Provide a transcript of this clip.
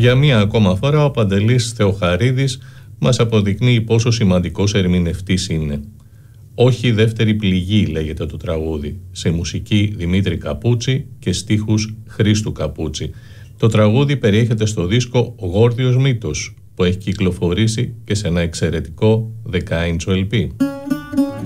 Για μία ακόμα φορά ο Παντελής Θεοχαρίδης μας αποδεικνύει πόσο σημαντικός ερμηνευτής είναι. «Όχι η δεύτερη πληγή» λέγεται το τραγούδι, σε μουσική Δημήτρη Καπούτσι και στίχους Χρήστου Καπούτσι. Το τραγούδι περιέχεται στο δίσκο «Γόρδιος Μύτος» που έχει κυκλοφορήσει και σε ένα εξαιρετικό 10 inch LP.